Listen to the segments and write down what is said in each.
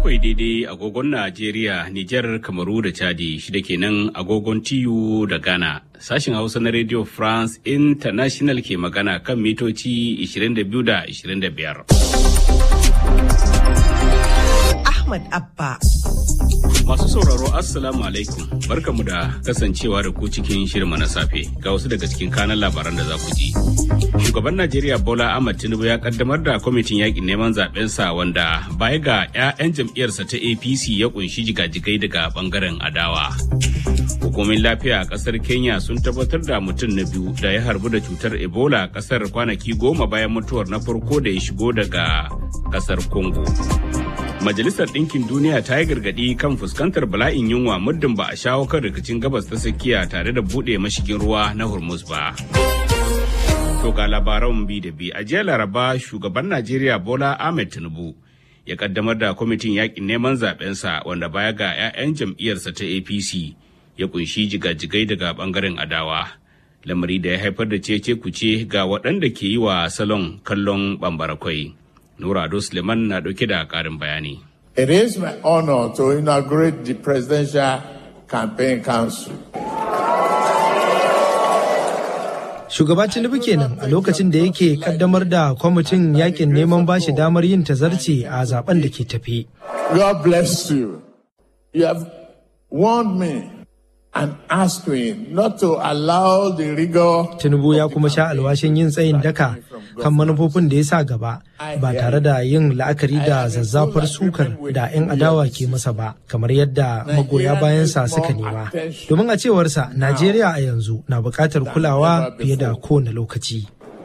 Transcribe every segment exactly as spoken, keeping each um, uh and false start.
bakwai daidai agogon Najeriya, Nijar, Kamaru da Chadi, shida kenan agogon T U da Ghana. Sashin Hausa na Radio France International ke magana kan mitoci ishirin da biyu da ishirin da biyar. Ahmad Abba. Masu sauraro Assalamu alaikum, barkamu da kasancewa da ku cikin shirin na safe ga wasu daga cikin kanan labaran da za ku ji. Shugaban Najeriya Bola Ahmed Tinubu ya kaddamar da kwamitin yakin neman zaɓensa wanda baya ga 'ya'yan jam'iyyarsa ta A P C ya kunshi jigajigai daga bangaren adawa. Hukumomin lafiya a ƙasar Kenya sun tabbatar da mutum na biyu da ya harbu da cutar Ebola a ƙasar kwanaki goma bayan mutuwar na farko da ya shigo daga ƙasar Congo. Majalisar Ɗinkin Duniya ta yi gargaɗi kan fuskantar bala'in yunwa muddin ba a shawo kan rikicin gabas ta tsakiya tare da buɗe mashigin ruwa na Hormuz ba. To ga labaran bi da bi. A jiya Laraba, shugaban Najeriya Bola Ahmed Tinubu ya kaddamar da kwamitin yakin neman zaɓensa wanda baya ga 'ya'yan jam'iyyarsa ta A P C ya kunshi jigajigai daga bangaren adawa. Lamari da ya haifar da cece kuce ga waɗanda ke yi wa salon kallon bambarakwai. Nura Ado Suleiman na ɗauke da ƙarin bayani. It is my honor to inaugurate the Presidential Campaign Council. Shugaba Tinubu kenan a lokacin da yake kaddamar da kwamitin yakin neman bashi damar yin tazarci a zaben da ke tafi. God bless you. You have warned me and asked me not to allow the rigor. Tinubu ya kuma sha alwashin yin tsayin daka kan manufofin da ya sa gaba ba tare da yin la'akari da zazzafar sukar da 'yan adawa ke masa ba kamar yadda magoya bayansa suka nema. Domin a cewarsa Najeriya a yanzu na buƙatar kulawa fiye da kowane lokaci.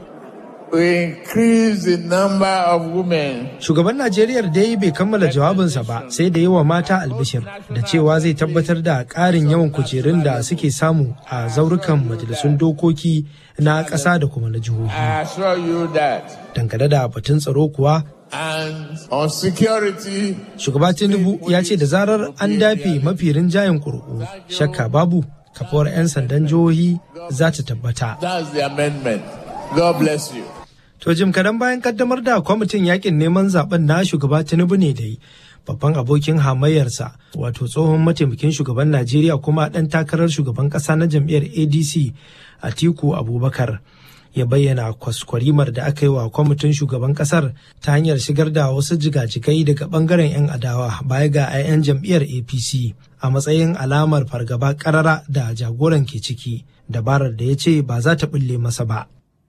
Shugaban Najeriya dai bai kammala jawabinsa ba sai da yi wa mata albishir da cewa zai tabbatar da ƙarin yawan kujerun da suke samu a zaurukan majalisun dokoki na ƙasa da kuma na jihohi. Dangane da batun tsaro kuwa, Shugaba Tinubu ya ce da zarar an dafe mafi rinjayen ƙuri'u, shakka babu kafuwar 'yan sandan jihohi za ta tabbata. God bless you. To jim kadan bayan kaddamar da kwamitin yakin neman zaben na shugaba Tinubu ne dai babban abokin hamayyarsa wato tsohon mataimakin shugaban Najeriya kuma dan takarar shugaban kasa na jam'iyyar A D C Atiku Abubakar ya bayyana kwaskwarimar da aka yi wa kwamitin shugaban kasar ta hanyar shigar da wasu jigajigai daga bangaren 'yan adawa baya ga 'ya'yan jam'iyyar A P C a matsayin alamar fargaba karara da jagoran ke ciki, dabarar da ya ce ba za ta bulle masa ba.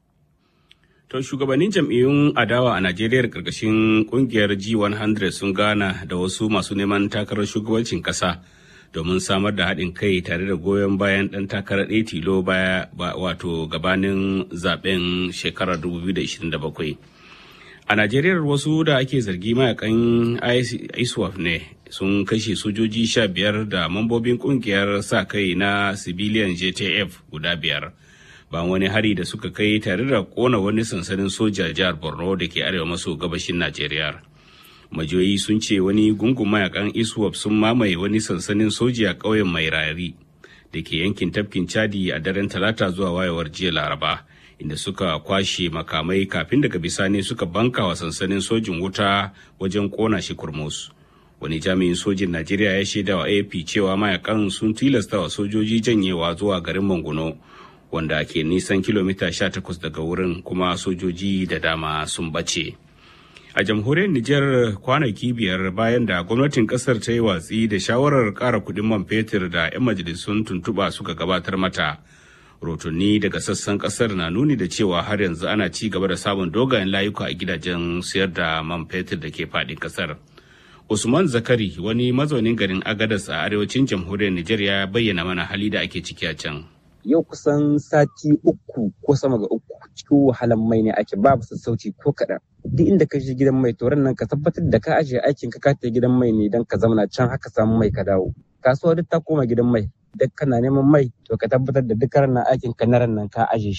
To shugabannin jam'iyyun adawa a Najeriya karkashin kungiyar G one hundred sun gana da wasu masu neman takarar shugabancin kasa domin samar da haɗin kai tare da goyon bayan ɗan takarar ɗaya tilo baya wato gabanin zaben shekarar dubu biyu da ishirin da bakwai. A Najeriya wasu da ake zargi mayakan I S W A F ne sun kashe sojoji sha biyar da mambobin kungiyar sa kai na civilian J T F guda biyar. Ba wani hari da suka kai tare da kona wani sansanin soja jihar Borno da ke arewa maso gabashin Najeriya. Majiyoyi sun ce wani gungun mayakan I S W A F sun mamaye wani sansanin soja a ƙauyen Mai Rari da ke yankin tafkin Chadi a daren Talata zuwa wayewar jiya Laraba, inda suka kwashe makamai kafin daga bisani suka banka wa sansanin sojin wuta wajen kona shi kurmus. Wani jami'in sojin Najeriya ya shaida wa A F P cewa mayakan sun tilasta wa sojoji janyewa zuwa garin Manguno, wanda ke nisan kilomita sha takwas daga wurin, kuma sojoji da dama sun bace. A jamhuriyar Nijar kwanaki biyar bayan da gwamnatin kasar ta yi watsi da shawarar ƙara kuɗin man fetur da 'yan majalisun tuntuɓa suka gabatar mata. Rotuni daga sassan kasar na nuni da cewa har yanzu ana ci gaba da samun dogayen layuka a gidajen sayar da man fetur da ke faɗin kasar. Usman Zakari, wani mazaunin garin Agadas a arewacin jamhuriyar Nijar, ya bayyana mana hali da ake ciki a can. Yau kusan sati uku ko sama ga uku cikin wahalan mai ne ake, babu sassauci ko kaɗan. Duk inda ka je gidan mai toron nan ka tabbatar da ka ajiye aikin ka kata gidan mai ne don ka zamana can haka samu mai ka dawo. Kasuwa duk ta koma gidan mai, duk kana neman mai to ka tabbatar da duk ran aikin ka na ran nan ka ajiye shi.